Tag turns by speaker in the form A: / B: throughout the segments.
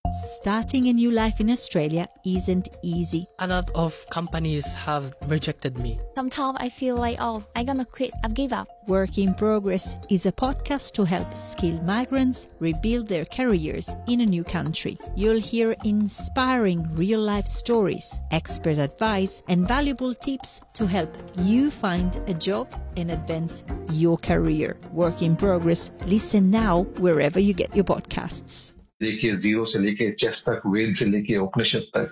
A: Starting a new life in Australia isn't easy.
B: A lot of companies have rejected me.
C: Sometimes I feel like, I'm gonna quit, I've give up.
A: Work in Progress is a podcast to help skilled migrants rebuild their careers in a new country. You'll hear inspiring real-life stories, expert advice, and valuable tips to help you find a job and advance your career. Work in Progress. Listen now wherever you get your podcasts.
D: देखिए zero से लेके chess तक, वेद से लेके उपनिषद तक,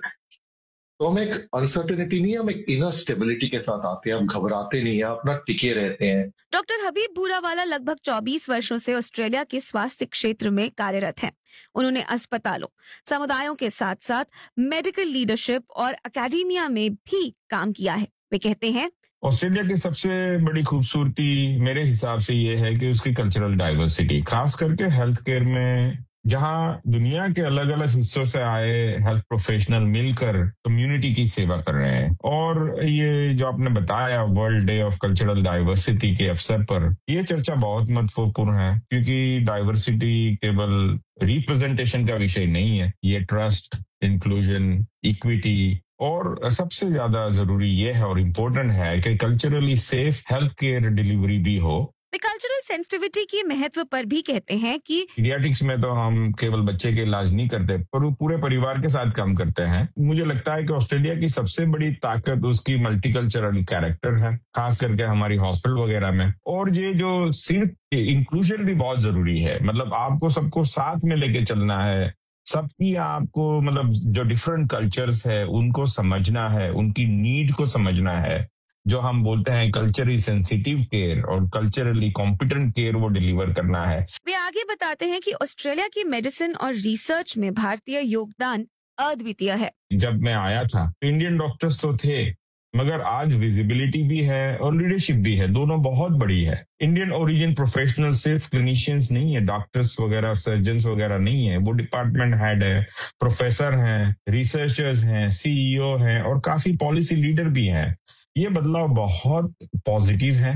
D: तो हम एक अनसर्टेनिटी नहीं, हम एक इनर स्टेबिलिटी के साथ आते हैं. हम घबराते नहीं है, अपना टिके रहते हैं.
E: डॉक्टर हबीब भूरावाला लगभग 24 वर्षों से ऑस्ट्रेलिया के स्वास्थ्य क्षेत्र में कार्यरत हैं. उन्होंने अस्पतालों, समुदायों के साथ साथ मेडिकल लीडरशिप और एकेडमिया में भी काम किया है. वे कहते हैं,
F: ऑस्ट्रेलिया की सबसे बड़ी खूबसूरती मेरे हिसाब से ये है कि उसकी कल्चरल डाइवर्सिटी, खास करके हेल्थ केयर में, जहां दुनिया के अलग अलग हिस्सों से आए हेल्थ प्रोफेशनल मिलकर कम्युनिटी की सेवा कर रहे हैं. और ये जो आपने बताया world day of cultural diversity के अवसर पर, ये चर्चा बहुत महत्वपूर्ण है, क्योंकि डाइवर्सिटी केवल रिप्रेजेंटेशन का विषय नहीं है. ये ट्रस्ट, इंक्लूजन, इक्विटी और सबसे ज्यादा जरूरी ये है और इम्पोर्टेंट है कि culturally safe health care delivery भी हो.
E: वे कल्चरल सेंसिटिविटी के महत्व पर भी कहते हैं कि
F: पीडियाट्रिक्स में तो हम केवल बच्चे के इलाज नहीं करते, पर वो पूरे परिवार के साथ काम करते हैं. मुझे लगता है कि ऑस्ट्रेलिया की सबसे बड़ी ताकत उसकी मल्टीकल्चरल कैरेक्टर है, खास करके हमारी हॉस्पिटल वगैरह में. और ये जो सिर्फ इंक्लूजन भी बहुत जरूरी है, मतलब आपको सबको साथ में लेके चलना है, सबकी आपको मतलब जो डिफरेंट कल्चर्स है उनको समझना है, उनकी नीड को समझना है. जो हम बोलते हैं कल्चरली सेंसिटिव केयर और कल्चरली कॉम्पिटेंट केयर वो डिलीवर करना है.
E: वे आगे बताते हैं कि ऑस्ट्रेलिया की मेडिसिन और रिसर्च में भारतीय योगदान अद्वितीय है.
F: जब मैं आया था इंडियन डॉक्टर्स तो थे, मगर आज विजिबिलिटी भी है और लीडरशिप भी है, दोनों बहुत बड़ी है. इंडियन ओरिजिन प्रोफेशनल सिर्फ क्लिनिशियंस नहीं है, डॉक्टर्स वगैरह, सर्जन्स वगैरह नहीं है, वो डिपार्टमेंट हेड है, प्रोफेसर हैं, रिसर्चर्स हैं, सीईओ हैं और काफी पॉलिसी लीडर भी हैं. ये बदलाव बहुत पॉजिटिव है,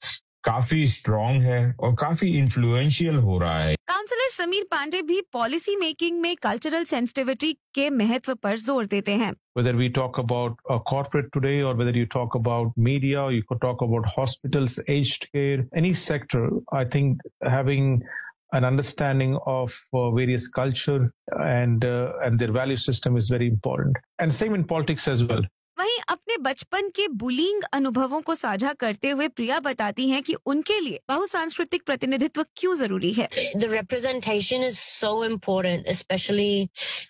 F: काफी स्ट्रॉन्ग है और काफी इन्फ्लुएंशियल हो रहा है.
E: काउंसलर समीर पांडे भी पॉलिसी मेकिंग में कल्चरल सेंसिटिविटी के महत्व पर जोर देते हैं.
G: Whether we talk about a corporate today or whether you talk about media or you could talk about hospitals, aged care, any sector, I think having an understanding of various culture and their value system is very important. And same in politics as well.
E: वहीं अपने बचपन के bullying अनुभवों को साझा करते हुए प्रिया बताती हैं कि उनके लिए बहुसांस्कृतिक प्रतिनिधित्व क्यों जरूरी है.
H: The representation is so important, especially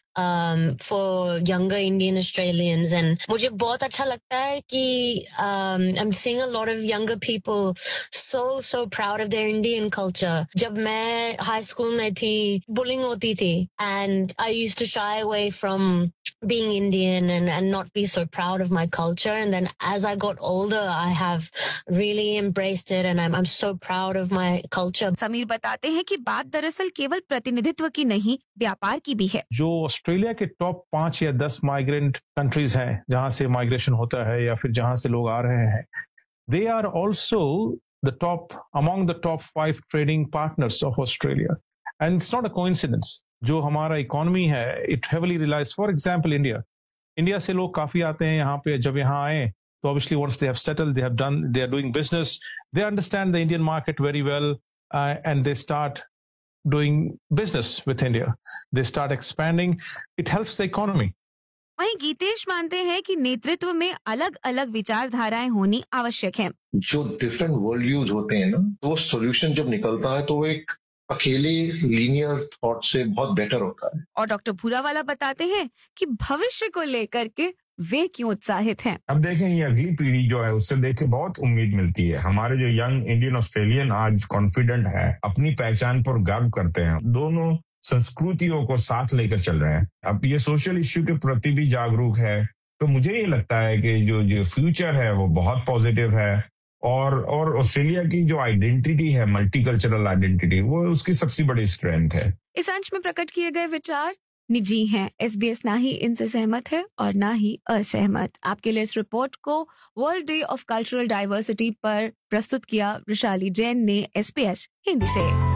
H: for younger Indian Australians, and मुझे बहुत अच्छा लगता है कि I'm seeing a lot of younger people so proud of their Indian culture. जब मैं high school में थी, bullying होती थी, and I used to shy away from being Indian and not be so proud of my culture. And then as I got older, I have really embraced it and I'm so proud of my culture.
E: Sameer बताते हैं कि बात दरअसल केवल प्रतिनिधित्व की नहीं, व्यापार की भी है.
G: जो ऑस्ट्रेलिया के टॉप 5 या 10 माइग्रेंट कंट्रीज हैं, जहां से माइग्रेशन होता है या फिर जहां से लोग आ रहे हैं, they are also among the top 5 trading partners of Australia. And it's not a coincidence. जो हमारा इकोनॉमी है, it heavily relies, for example, India से लोग काफी आते हैं यहाँ पे. जब यहाँ आए तो obviously once they have settled, they are doing business, they understand the Indian market very well, and they start doing business with India. They start expanding. It helps the economy.
E: वहीं गीतेश मानते हैं कि नेतृत्व में अलग अलग विचारधाराएं होनी आवश्यक हैं.
D: जो डिफरेंट वर्ल्ड व्यूज होते हैं ना, तो वो सोल्यूशन जब निकलता है तो वो एक अकेले लीनियर थॉट से बहुत बेटर होता है.
E: और डॉक्टर भूरावाला बताते हैं कि भविष्य को लेकर के वे क्यों उत्साहित हैं.
F: अब देखें, ये अगली पीढ़ी जो है उससे देख के बहुत उम्मीद मिलती है. हमारे जो यंग इंडियन ऑस्ट्रेलियन आज कॉन्फिडेंट है, अपनी पहचान पर गर्व करते हैं, दोनों संस्कृतियों को साथ लेकर चल रहे हैं. अब ये सोशल इश्यू के प्रति भी जागरूक है. तो मुझे ये लगता है कि जो फ्यूचर है वो बहुत पॉजिटिव है. और ऑस्ट्रेलिया की जो आइडेंटिटी है, मल्टीकल्चरल आइडेंटिटी, वो उसकी सबसे बड़ी स्ट्रेंथ है.
E: इस अंश में प्रकट किए गए विचार निजी हैं. SBS ना ही इनसे सहमत है और ना ही असहमत. आपके लिए इस रिपोर्ट को world day of cultural diversity पर प्रस्तुत किया वृशाली जैन ने SBS हिंदी से.